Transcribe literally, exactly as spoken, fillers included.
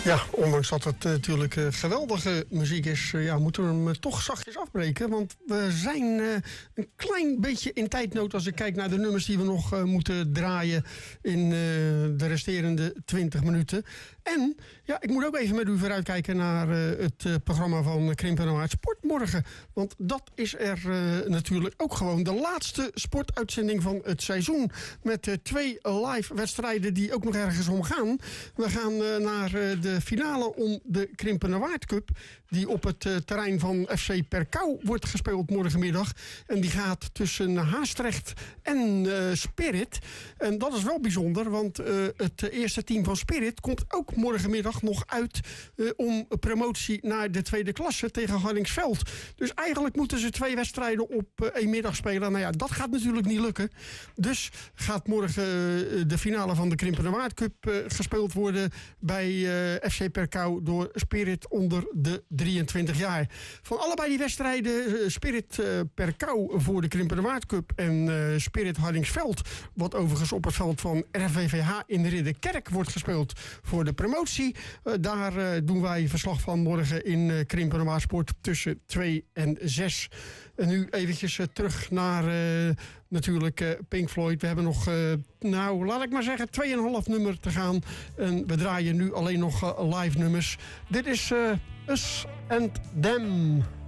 Ja, ondanks dat het uh, natuurlijk uh, geweldige muziek is, uh, ja, moeten we hem uh, toch zachtjes afbreken. Want we zijn uh, een klein beetje in tijdnood als ik kijk naar de nummers die we nog uh, moeten draaien in uh, de resterende twintig minuten. En ja, ik moet ook even met u vooruitkijken naar uh, het uh, programma van Krimp en Waard Sport morgen. Want dat is er uh, natuurlijk ook gewoon de laatste sportuitzending van het seizoen. Met uh, twee live wedstrijden die ook nog ergens om gaan. We gaan uh, naar uh, de finale om de Krimp en Waard Cup. Die op het uh, terrein van F C Perkau wordt gespeeld morgenmiddag. En die gaat tussen Haastrecht en uh, Spirit. En dat is wel bijzonder, want uh, het eerste team van Spirit komt ook morgenmiddag nog uit uh, om promotie naar de tweede klasse tegen Hardingsveld. Dus eigenlijk moeten ze twee wedstrijden op uh, één middag spelen. Nou ja, dat gaat natuurlijk niet lukken. Dus gaat morgen uh, de finale van de Krimp en Waard Cup uh, gespeeld worden bij uh, F C Perkau door Spirit onder de drieëntwintig jaar. Van allebei die wedstrijden, uh, Spirit uh, Perkau voor de Krimp en Waard Cup en uh, Spirit Hardingsveld, wat overigens op het veld van R V V H in Ridderkerk wordt gespeeld voor de promotie. Uh, daar uh, doen wij verslag van morgen in uh, Krimp en Waard Sport tussen twee en zes. En nu eventjes uh, terug naar uh, natuurlijk uh, Pink Floyd. We hebben nog, uh, nou laat ik maar zeggen, tweeënhalf nummer te gaan. En we draaien nu alleen nog uh, live nummers. Dit is uh, Us and Them.